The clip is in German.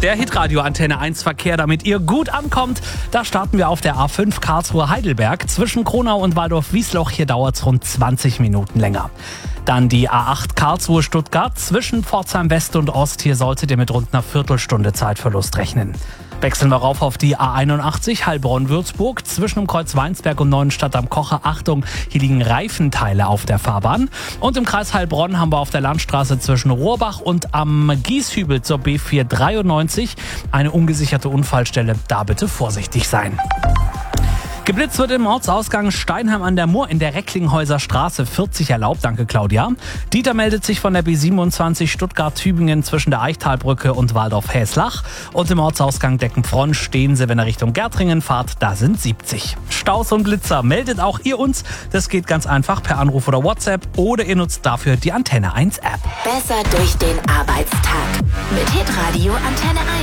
Der Hitradio Antenne 1 Verkehr, damit ihr gut ankommt. Da starten wir auf der A5 Karlsruhe-Heidelberg. Zwischen Kronau und Waldorf-Wiesloch, hier dauert es rund 20 Minuten länger. Dann die A8 Karlsruhe-Stuttgart. Zwischen Pforzheim West und Ost, hier solltet ihr mit rund einer Viertelstunde Zeitverlust rechnen. Wechseln wir rauf auf die A81 Heilbronn-Würzburg. Zwischen dem Kreuz Weinsberg und Neuenstadt am Kocher. Achtung, hier liegen Reifenteile auf der Fahrbahn. Und im Kreis Heilbronn haben wir auf der Landstraße zwischen Rohrbach und am Gieshübel zur B493 eine ungesicherte Unfallstelle. Da bitte vorsichtig sein. Geblitzt wird im Ortsausgang Steinheim an der Mur in der Recklinghäuser Straße 40 erlaubt. Danke, Claudia. Dieter meldet sich von der B27 Stuttgart-Tübingen zwischen der Eichtalbrücke und Waldorf-Häslach. Und im Ortsausgang Deckenfronn stehen Sie, wenn ihr Richtung Gärtringen fahrt. Da sind 70. Staus und Blitzer meldet auch ihr uns. Das geht ganz einfach per Anruf oder WhatsApp oder ihr nutzt dafür die Antenne 1 App. Besser durch den Arbeitstag mit Hitradio Antenne 1.